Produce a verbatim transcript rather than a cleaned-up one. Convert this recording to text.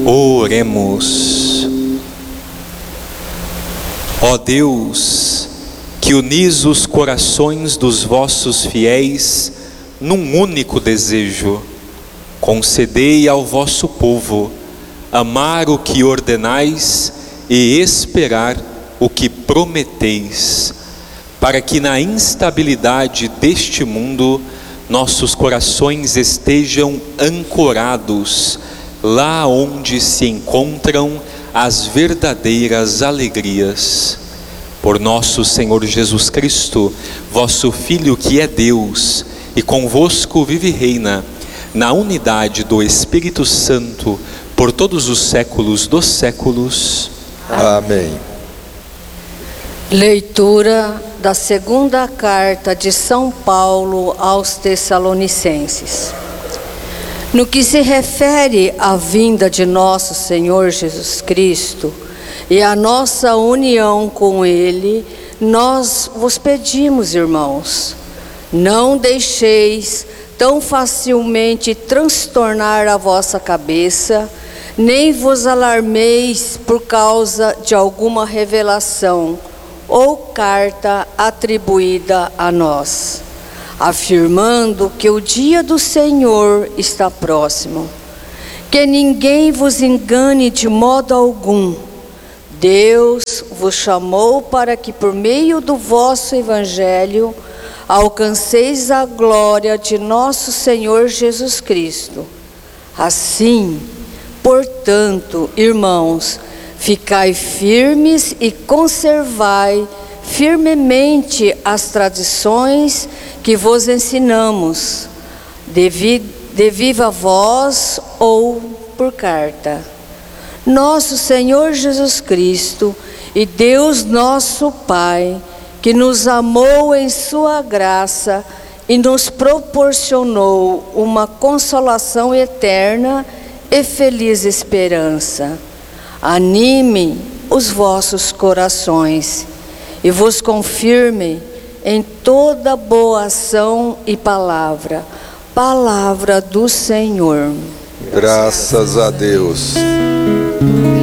Oremos. Ó Deus, que unis os corações dos vossos fiéis num único desejo, concedei ao vosso povo amar o que ordenais e esperar o que prometeis, para que na instabilidade deste mundo nossos corações estejam ancorados lá onde se encontram as verdadeiras alegrias. Por nosso Senhor Jesus Cristo, vosso Filho, que é Deus, e convosco vive e reina, na unidade do Espírito Santo, por todos os séculos dos séculos. Amém. Leitura da segunda carta de São Paulo aos Tessalonicenses. No que se refere à vinda de nosso Senhor Jesus Cristo e à nossa união com Ele, nós vos pedimos, irmãos, não deixeis tão facilmente transtornar a vossa cabeça, nem vos alarmeis por causa de alguma revelação ou carta atribuída a nós, afirmando que o dia do Senhor está próximo. Que ninguém vos engane de modo algum. Deus vos chamou para que por meio do vosso Evangelho alcanceis a glória de nosso Senhor Jesus Cristo. Assim, portanto, irmãos, ficai firmes e conservai firmemente as tradições que vos ensinamos, de, vi, de viva voz ou por carta. Nosso Senhor Jesus Cristo e Deus nosso Pai, que nos amou em sua graça e nos proporcionou uma consolação eterna e feliz esperança, anime os vossos corações e vos confirme em toda boa ação e palavra. Palavra do Senhor. Graças a Deus.